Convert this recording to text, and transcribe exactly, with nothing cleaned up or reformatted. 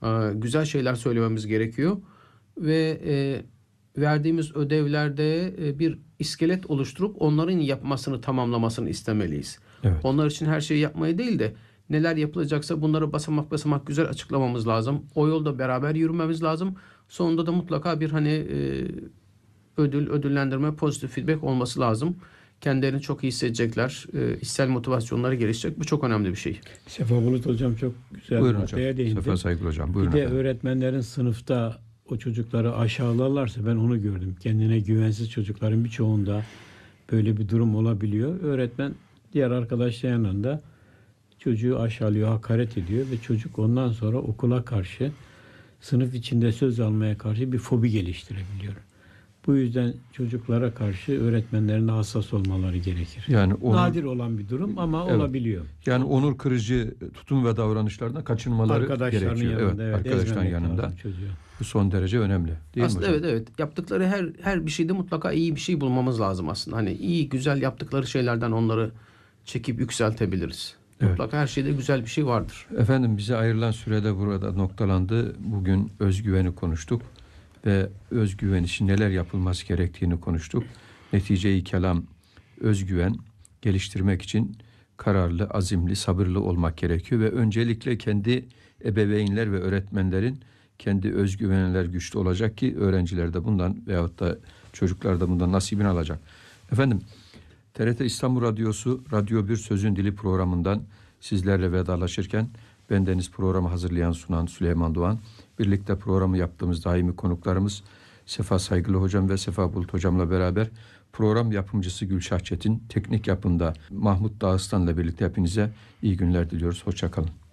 e, güzel şeyler söylememiz gerekiyor. Ve e, verdiğimiz ödevlerde e, bir iskelet oluşturup onların yapmasını, tamamlamasını istemeliyiz. Evet. Onlar için her şeyi yapmayı değil de neler yapılacaksa bunları basamak basamak güzel açıklamamız lazım. O yolda beraber yürümemiz lazım. Sonunda da mutlaka bir hani e, ödül, ödüllendirme, pozitif feedback olması lazım. Kendilerini çok iyi hissedecekler. E, içsel motivasyonları gelişecek. Bu çok önemli bir şey. Sefa Bulut hocam çok güzel Buyurun bir noktaya değindi. Sefa Saygılı hocam. Buyurun Bir de efendim. öğretmenlerin sınıfta o çocukları aşağılarlarsa ben onu gördüm. Kendine güvensiz çocukların birçoğunda böyle bir durum olabiliyor. Öğretmen diğer arkadaşların yanında çocuğu aşağılıyor, hakaret ediyor ve çocuk ondan sonra okula karşı, sınıf içinde söz almaya karşı bir fobi geliştirebiliyor. Bu yüzden çocuklara karşı öğretmenlerin hassas olmaları gerekir. Yani onur, nadir olan bir durum ama evet, olabiliyor. Yani onur kırıcı tutum ve davranışlardan kaçınmaları Arkadaşlarının gerekiyor. yanında, evet, evet, arkadaşların yanında. Bu son derece önemli. Değil aslında mi hocam? evet evet. Yaptıkları her her bir şeyde mutlaka iyi bir şey bulmamız lazım aslında. Hani iyi, güzel yaptıkları şeylerden onları çekip yükseltebiliriz. Evet. Mutlaka her şeyde güzel bir şey vardır. Efendim, bize ayrılan sürede burada noktalandı. Bugün özgüveni konuştuk ve özgüven için neler yapılması gerektiğini konuştuk. Netice-i kelam, özgüven geliştirmek için kararlı, azimli, sabırlı olmak gerekiyor ve öncelikle kendi ebeveynler ve öğretmenlerin kendi özgüvenler güçlü olacak ki öğrenciler de bundan veyahut da çocuklar da bundan nasibini alacak. Efendim, T R T İstanbul Radyosu Radyo Bir Sözün Dili programından sizlerle vedalaşırken bendeniz programı hazırlayan sunan Süleyman Doğan, birlikte programı yaptığımız daimi konuklarımız Sefa Saygılı hocam ve Sefa Bulut hocamla beraber program yapımcısı Gülşah Çetin, teknik yapımda Mahmut Dağıstan'la birlikte hepinize iyi günler diliyoruz. Hoşça kalın.